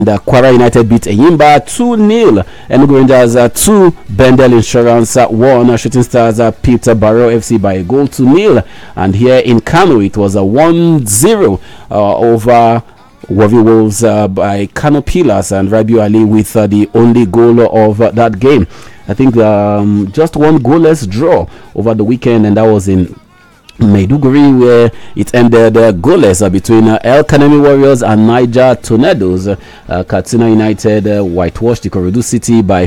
The Kwara United beat Eyimba 2-0. Enugu Rangers 2. Bendel Insurance 1. Shooting Stars Peter Barrow FC by a goal 2-0. And here in Kano, it was a 1-0 over Warri Wolves by Kano Pillars, and Rabiu Ali with the only goal of that game. I think just one goalless draw over the weekend, and that was in Maiduguri, where it ended goalless between El Kanemi Warriors and Niger Tornadoes. Katsina United whitewashed Ikorodu City by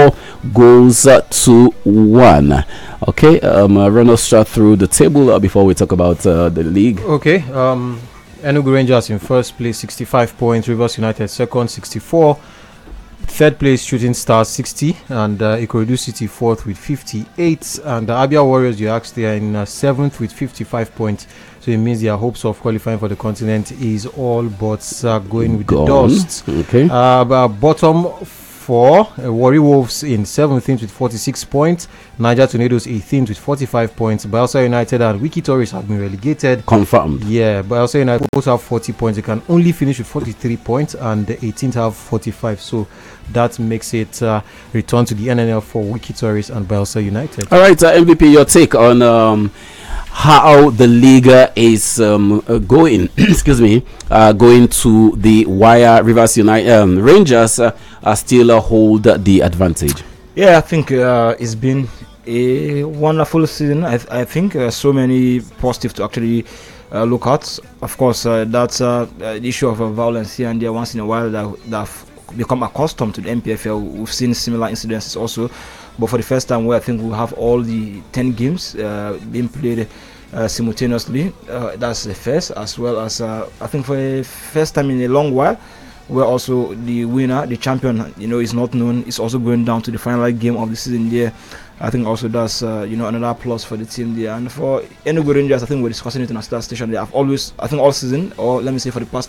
4-1. Okay, run us straight through the table before we talk about the league. Okay, Enugu Rangers in first place, 65 points. Rivers United second, 64. Third place, Shooting Stars 60, and Ikorodu City fourth with 58, and the Abia Warriors, you asked, they are in seventh with 55 points. So it means their hopes of qualifying for the continent is all but going with the dust. Okay. Bottom four, Warri Wolves in 17th with 46 points. Niger Tornadoes 18th with 45 points. Bayelsa United and Wiki Tourists have been relegated. Confirmed. Yeah, Bayelsa United both have 40 points. They can only finish with 43 points, and the 18th have 45. So that makes it return to the NNL for Wiki Tourists and Bayelsa United. All right, MVP, your take on how the league is going. Excuse me, going to the wire. Rivers United Rangers still hold the advantage. Yeah, I think it's been a wonderful season. I think so many positive to actually look at. Of course, that's the issue of violence here and there once in a while that have become accustomed to the MPFL. We've seen similar incidences also, but for the first time, where I think we'll have all the 10 games being played simultaneously. That's the first, as well as I think for the first time in a long while, where also the winner, the champion, is not known. It's also going down to the final game of the season there. I think also that's another plus for the team there. And for Enugu Rangers, I think we're discussing it in our start station. They have always, I think all season, or let me say for the past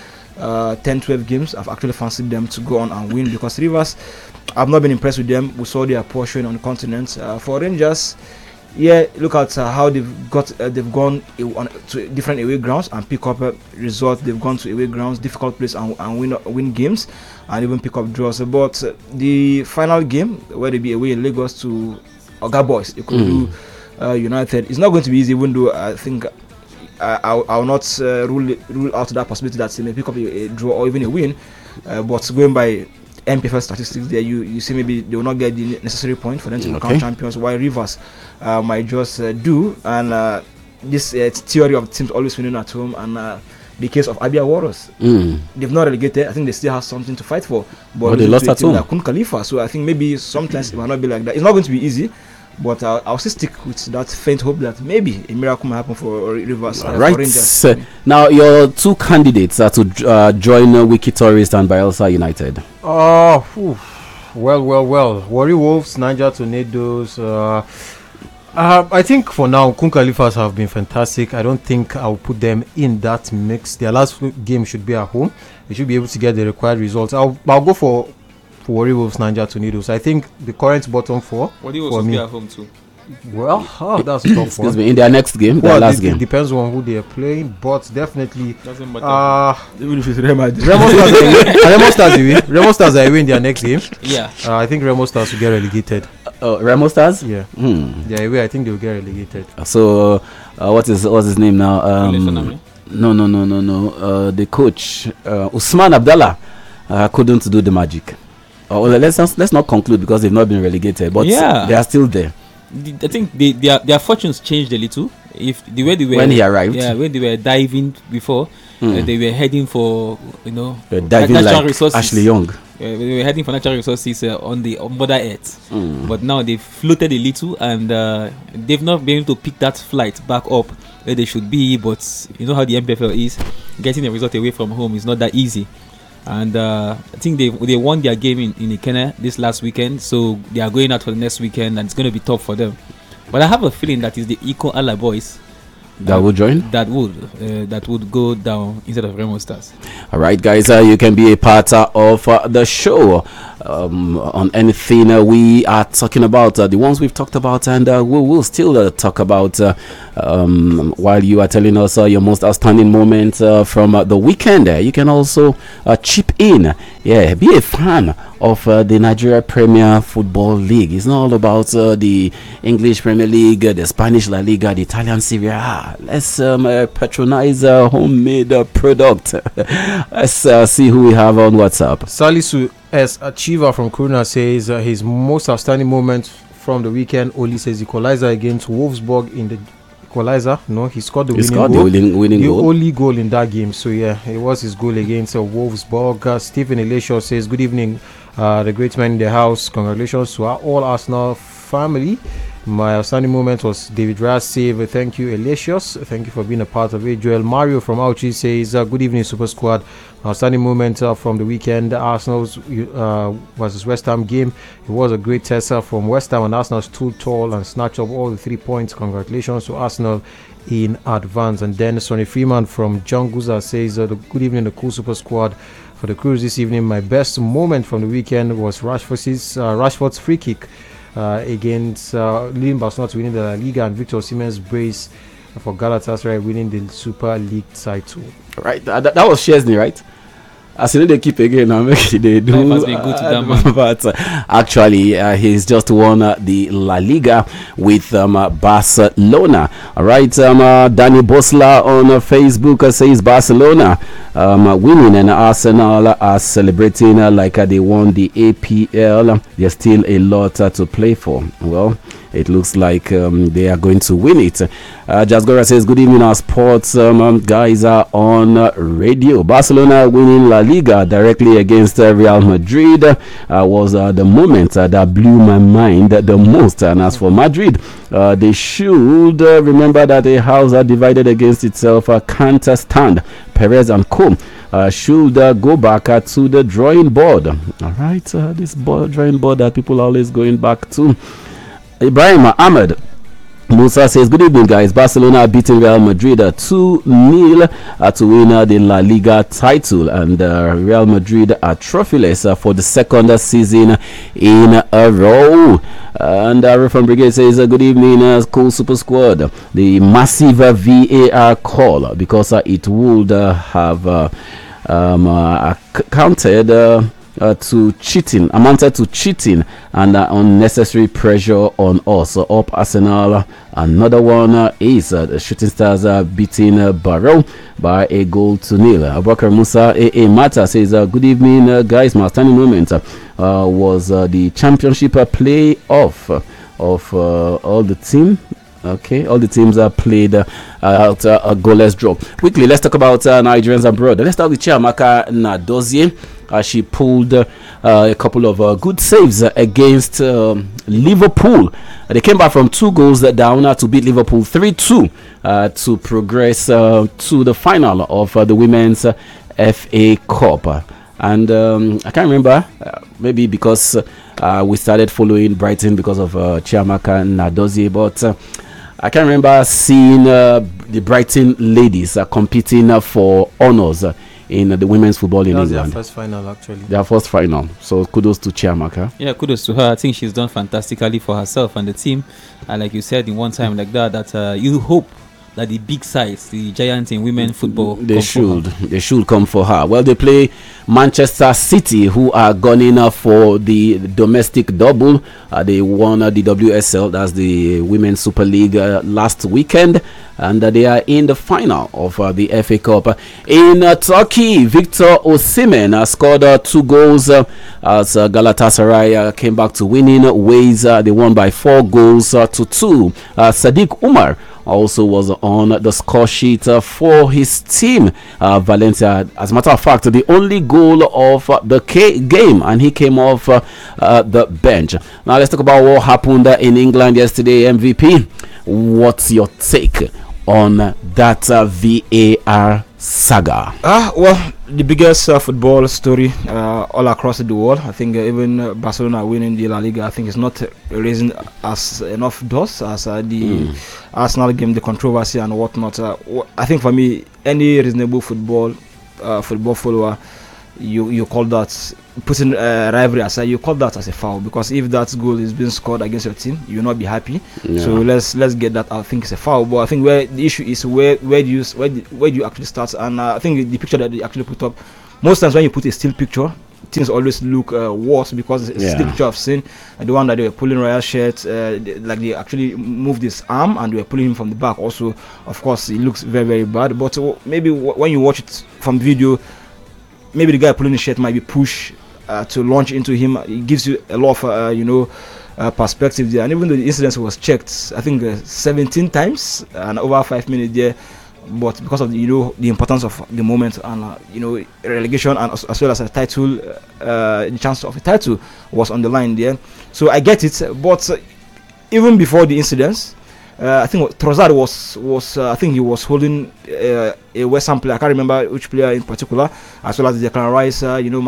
10-12 games, I've actually fancied them to go on and win, because Rivers, I've not been impressed with them. We saw their poor showing on the continent. For Rangers, yeah, look at how they've gone to different away grounds and pick up results. They've gone to away grounds, difficult place, and win games, and even pick up draws. But the final game, where they be away in Lagos to Oga Boys, they could do United. It's not going to be easy, even though I think I will not rule out that possibility that they may pick up a draw or even a win. But going by MPFL statistics there, you see maybe they will not get the necessary point for them to become champions, while Rivers might just do. And this theory of teams always winning at home, and the case of Abia Warriors, they've not relegated. I think they still have something to fight for, but they lost at home. Kun Khalifa. So I think maybe sometimes it might not be like that. It's not going to be easy, but I'll still stick with that faint hope that maybe a miracle might happen for Rivers. Right. For Rangers. Now, your two candidates to join Wiki Tourist and Bayelsa United. Well. Warri Wolves, Niger Tornadoes. I think for now, Kun Khalifas have been fantastic. I don't think I'll put them in that mix. Their last game should be at home. They should be able to get the required results. I'll go for Warri Wolves, Niger Tornadoes. I think the current bottom four. Warri Wolves will be at home too. Well, that's a tough Excuse me, in their next game, their last game. It depends on who they are playing, but definitely. Doesn't matter. Even if it's Real Madrid. Remo Stars are away in their next game. Yeah. I think Remo Stars will get relegated. Remo Stars? Yeah. Yeah, away. I think they will get relegated. So, what's his name now? No. The coach, Usman Abdallah, couldn't do the magic. Let's not conclude because they've not been relegated, but they are still there. I think their fortunes changed a little. If the way they were when he arrived, when they were diving before, they were heading for diving natural like resources. Ashley Young. They were heading for natural resources on Mother Earth, but now they've floated a little, and they've not been able to pick that flight back up where they should be. But you know how the MPFL is, getting a result away from home is not that easy. And I think they won their game in Ikene this last weekend, so they are going out for the next weekend, and it's going to be tough for them. But I have a feeling that is the Eco Ala boys that will join. That would go down instead of Remo Stars. All right, guys, you can be a part of the show. on anything we are talking about, the ones we've talked about, and we will still talk about while you are telling us your most outstanding moment from the weekend. You can also chip in, be a fan of the Nigeria Premier Football League. It's not all about the English Premier League, the Spanish La Liga, the Italian Serie A. Let's patronize a homemade product. Let's see who we have on WhatsApp. Salisu S. Achiever from Kuruna says his most outstanding moment from the weekend only says equalizer against Wolfsburg in the equalizer. No, he scored the winning goal. Only goal in that game. So yeah, it was his goal against Wolfsburg. Stephen Elisha says good evening, the great man in the house. Congratulations to all Arsenal family. My outstanding moment was David Raya's save. Thank you, Elisius. Thank you for being a part of it. Joel Mario from Auchi says, good evening, Super Squad. Outstanding moment from the weekend. Arsenal's versus West Ham game. It was a great test from West Ham, and Arsenal stood tall and snatched up all the 3 points. Congratulations to Arsenal in advance. And then Sonny Freeman from John Guza says, good evening, the cool Super Squad. For the cruise this evening, my best moment from the weekend was Rashford's free kick against leading Barcelona to winning the La Liga, and Victor Osimhen's brace for Galatasaray winning the Super League title. Right, that was Chesney, right? As you know, they keep again. They do. Life has been good to that man. But actually, he's just won the La Liga with Barcelona. All right, Danny Bosla on Facebook says Barcelona winning, and Arsenal are celebrating like they won the APL. There's still a lot to play for. Well, it looks like they are going to win it. Jasgora says, good evening, our sports guys are on radio. Barcelona winning La Liga directly against Real Madrid was the moment that blew my mind the most. And as for Madrid, they should remember that a house divided against itself can't stand. Perez and Co. Should go back to the drawing board. All right, this drawing board that people are always going back to. Ibrahim Ahmed Musa says, good evening, guys. Barcelona beating Real Madrid 2-0 to win the La Liga title, and Real Madrid are trophyless for the second season in a row. And Refan Brigade says, good evening, cool Super Squad. The massive VAR call, because it would have counted to cheating, amounted to cheating and unnecessary pressure on us. Up Arsenal. Another one is the Shooting Stars beating Barrow by 1-0. Abubakar Musa A. Mata says, good evening, guys. My standing moment was the championship play-off of all the team. Okay, all the teams are played out a goalless draw. Quickly, let's talk about Nigerians abroad. Let's start with Chiamaka Nadozie. She pulled a couple of good saves against Liverpool. They came back from 2 goals down to beat Liverpool 3-2 to progress to the final of the Women's FA Cup. And I can't remember, maybe because we started following Brighton because of Chiamaka Nadozie, but I can't remember seeing the Brighton ladies competing for honours in the women's football in England. That was their first final, actually. Their first final. So kudos to Chiamaka. Yeah, kudos to her. I think she's done fantastically for herself and the team. And like you said, in one time like that you hope that the big sides, the giants in women football, they should come for her. Well, they play Manchester City, who are gunning for the domestic double. They won the WSL, that's the Women's Super League, last weekend, and they are in the final of the FA Cup. In Turkey, Victor Osimhen scored 2 goals as Galatasaray came back to winning ways. They won by 4 goals to 2. Sadiq Umar also was on the score sheet for his team, Valencia. As a matter of fact, the only goal of the game, and he came off the bench. Now let's talk about what happened in England yesterday. MVP, what's your take on that VAR saga? Well, the biggest football story all across the world. I think even Barcelona winning the La Liga, I think it's not raising as enough dust as the Arsenal game, the controversy and whatnot. I think for me, any reasonable football follower you call that, putting rivalry aside, you call that as a foul, because if that goal is being scored against your team, you'll not be happy. So let's get that. I think it's a foul, but I think where the issue is where do you actually start? And I think the picture that they actually put up, most times when you put a still picture, things always look worse, because it's still picture I've seen, the one that they were pulling Royal shirt, like they actually moved his arm and they were pulling him from the back. Also, of course, it looks very, very bad. But maybe when you watch it from video, maybe the guy pulling the shirt might be pushed to launch into him. It gives you a lot of perspective there. And even though the incident was checked, I think 17 times and over 5 minutes there, but because of the importance of the moment and relegation and as well as a title, the chance of a title was on the line there. So I get it, but even before the incidents, I think Trossard was I think he was holding a West Ham player. I can't remember which player in particular, as well as Declan Rice,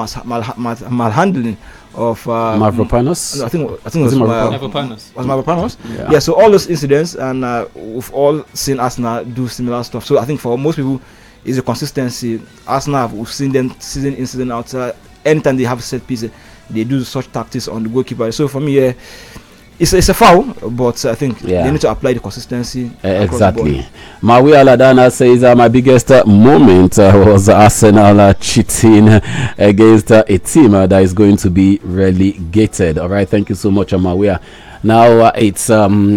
malhandling of Mavropanos. I think it was Mavropanos. Was Mavropanos? Yeah. So all those incidents, and we've all seen Arsenal do similar stuff. So I think for most people, it's a consistency. Arsenal, we've seen them season in season out. Anytime they have a set piece, they do such tactics on the goalkeeper. So for me, it's a foul, but I think they need to apply the consistency. Exactly. Mawi Aladana says my biggest moment was Arsenal cheating against a team that is going to be relegated. All right, thank you so much, Mawia. Now it's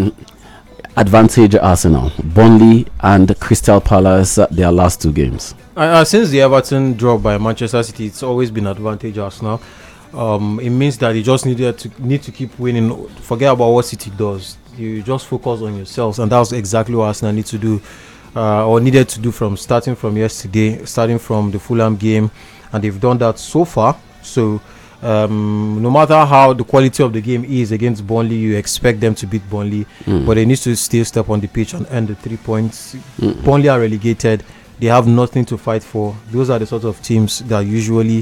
advantage Arsenal, Burnley and Crystal Palace, their last 2 games. Since the Everton draw by Manchester City, it's always been advantage Arsenal. It means that you just need to keep winning. Forget about what City does. You just focus on yourselves, and that's exactly what Arsenal need to do, or needed to do starting from yesterday, starting from the Fulham game, and they've done that so far. So no matter how the quality of the game is against Burnley, you expect them to beat Burnley, but they need to still step on the pitch and earn the 3 points. Burnley are relegated. They have nothing to fight for. Those are the sort of teams that usually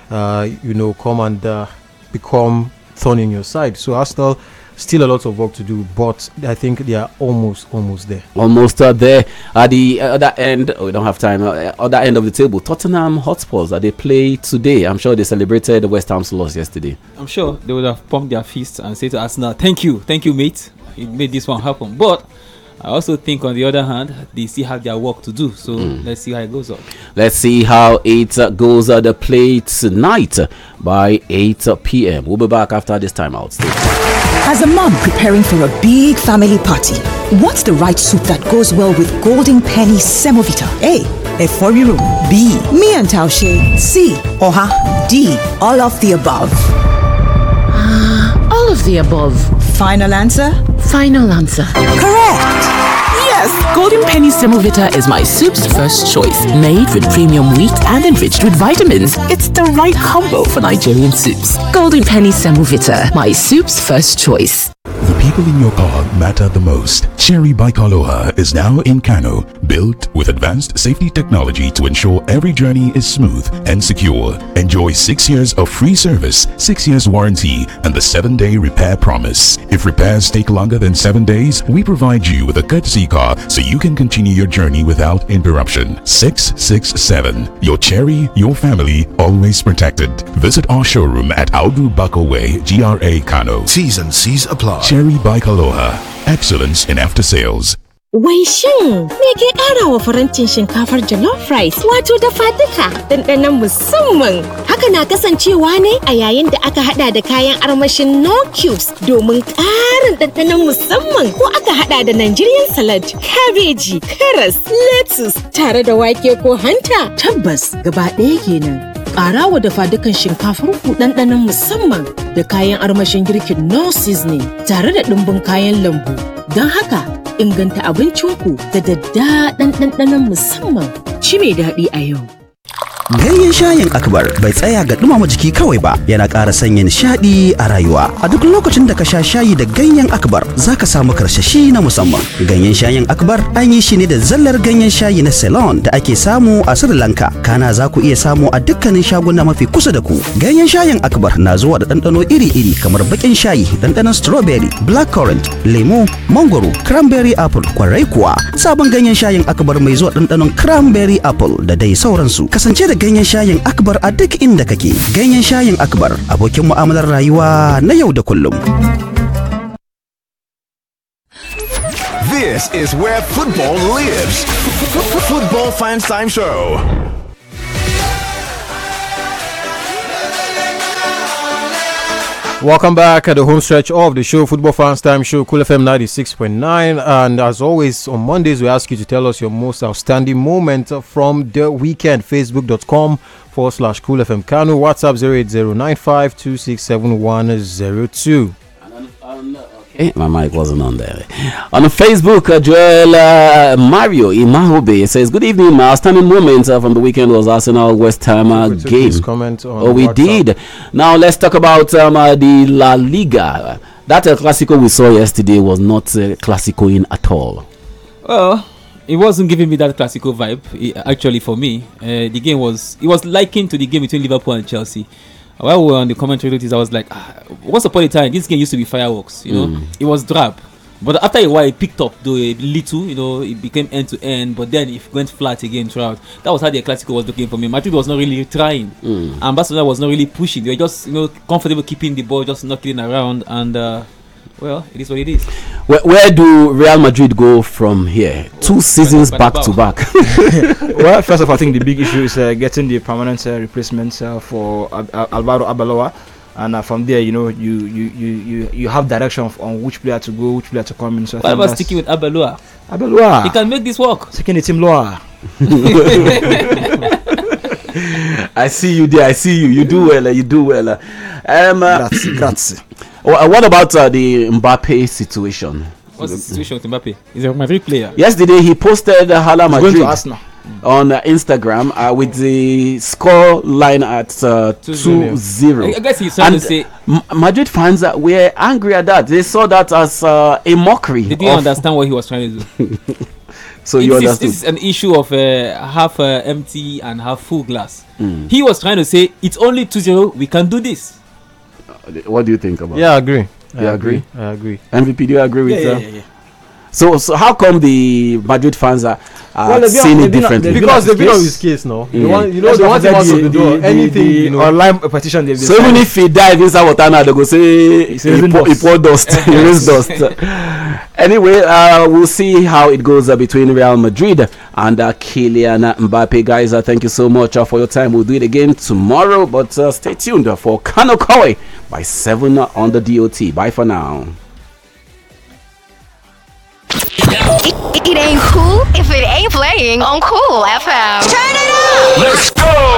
come and become thorn in your side. So Arsenal, still a lot of work to do, but I think they are almost there. Almost there. At the other end, we don't have time. Other end of the table, Tottenham Hotspurs, they play today. I'm sure they celebrated West Ham's loss yesterday. I'm sure they would have pumped their fists and said to Arsenal, thank you, mate. You made this one happen. But I also think, on the other hand, they still have their work to do. So let's see how it goes up. Let's see how it goes. The play tonight by 8 p.m. We'll be back after this timeout. As a mom preparing for a big family party, what's the right soup that goes well with Golden Penny Semovita? A. Eforiru. B. Me and Taushe. C. Oha. D. All of the above. All of the above. Final answer? Final answer. Correct! Yes, Golden Penny Semovita is my soup's first choice. Made with premium wheat and enriched with vitamins. It's the right combo for Nigerian soups. Golden Penny Semovita, my soup's first choice. The people in your car matter the most. Cherry Bike Aloha is now in Kano, built with advanced safety technology to ensure every journey is smooth and secure. Enjoy 6 years of free service, 6 years warranty, and the 7-day repair promise. If repairs take longer than 7 days, we provide you with a courtesy car so you can continue your journey without interruption. 667. Your Cherry, your family, always protected. Visit our showroom at Audu Bako Way, GRA Kano. T's and C's apply. Cherry Bike Aloha. Excellence in after sales. Wai shin me ke ƙara wa farantin shinkafar jollof rice wato dafa duka ɗanɗanon musamman. Haka na kasancewa ne a yayin da aka hada da kayan armashin no cubes domin ƙarin ɗanɗanon musamman, ko aka hada da Nigerian salad, kabeji, karas, lettuce tare da wake ko hanta. Tabbas gaba ɗaya kenan. Ƙara wa dafa dukan shinkafar ku ɗanɗanon musamman da kayan armashin girkin no seasoning tare da ɗumbin kayan lambu. Don haka inganta abincinku da daddaɗan ɗanɗanon musamman. Ci mai daɗi a yau. Ganyen shayin Akbar bai tsaya ga dumama jiki kawai ba, yana ƙara sanya nishaɗi a rayuwa. A duk lokacin da ka sha shayi da ganyen Akbar, zaka samu karsashi na musamman. Ganyen shayin Akbar an yi shi ne da zallar ganyen shayi na Ceylon da ake samu a Sri Lanka. Kana za ku iya samu a dukkanin shaguna mafi kusa da ku. Ganyen shayin Akbar na zuwa da ɗanɗano iri-iri kamar baƙin shayi, ɗanɗanon strawberry, blackcurrant, lemo, mangoro, cranberry apple, kwarai kuwa. Sabon ganyen shayin Akbar mai zuwa ɗanɗanon cranberry apple da dai sauransu. Kasance da da ganyen shayin Akbar a duk inda kake. Ganyen shayin Akbar, abokin mu'amalar rayuwa na yau da kullum. This is where football lives. Football Fans Time Show. Welcome back at the home stretch of the show, Football Fans Time Show, Cool FM 96.9. And as always, on Mondays, we ask you to tell us your most outstanding moment from the weekend. Facebook.com/Cool FM Kano, WhatsApp 08095267102. My mic wasn't on there. On Facebook, Joel Mario Imahobe says, "Good evening. My outstanding moment from the weekend was Arsenal West Ham game." Comment on we WhatsApp. did. Now let's talk about the La Liga. That Clasico we saw yesterday was not Clasico in at all. Well, it wasn't giving me that Clasico vibe. Actually, for me, the game was likened to the game between Liverpool and Chelsea. While we were on the commentary notice, I was like, once upon a time, this game used to be fireworks. You know, it was drab. But after a while, it picked up though a little. You know, it became end to end. But then it went flat again throughout. That was how the Clasico was looking for me. Madrid was not really trying, and Barcelona was not really pushing. They were just comfortable keeping the ball, just knocking around, and well, it is what it is. Where do Real Madrid go from here? 2 seasons back to back. Well, first of all, I think the big issue is getting the permanent replacements for Alvaro Arbeloa, and from there, you have direction on which player to go, which player to come in. So I was sticking with Arbeloa. He can make this work. Second the team Loa. I see you there. I see you. You do well. You do well. Grazie. What about the Mbappe situation? What's the situation with Mbappe? He's a Madrid player. Yesterday he posted Hala Madrid on Instagram with the score line at 2-0. I guess he's trying to say Madrid fans were angry at that. They saw that as a mockery. They didn't understand what he was trying to do. So you understood. This is an issue of half empty and half full glass. He was trying to say it's only 2-0. We can do this. What do you think about? Yeah, I agree. I agree. MVP, do you agree with that? Yeah. So how come the Madrid fans are seeing it differently? Because they've been on his case now. They want him out of the door. Anything, online petition. So even if he dive inside water now, they go say he pour dust, he raise dust. Anyway, we'll see how it goes between Real Madrid and Kylian Mbappe. Guys, thank you so much for your time. We'll do it again tomorrow, but stay tuned for Kano Kowe by 7 on the DOT. Bye for now. It ain't cool if it ain't playing on Cool FM. Turn it up! Let's go!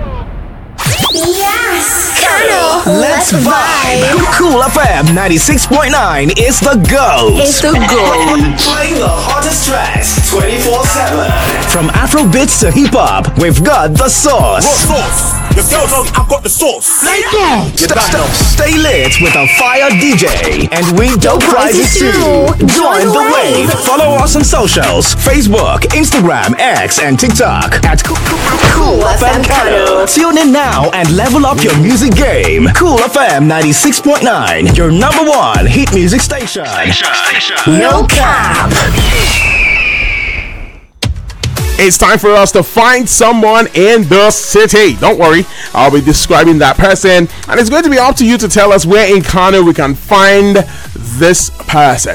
Yes! Kano, Let's vibe! Cool FM 96.9 is the GOAT. It's the GOAT. Playing the hottest tracks 24/7. From Afro beats to hip hop, we've got the sauce. The girls on, I've got the sauce. Stay lit with a fire DJ, and we don't prizes too. Join the wave. Follow us on socials: Facebook, Instagram, X, and TikTok at Cool FM Kano. Tune in now and level up your music game. Cool FM 96.9, your #1 hit music station. No cap. It's time for us to find someone in the city. Don't worry, I'll be describing that person, and it's going to be up to you to tell us where in Kano we can find this person.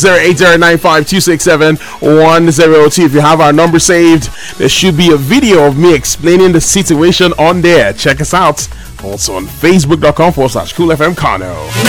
08095267102. If you have our number saved, there should be a video of me explaining the situation on there. Check us out. Also on Facebook.com/Cool FM Kano.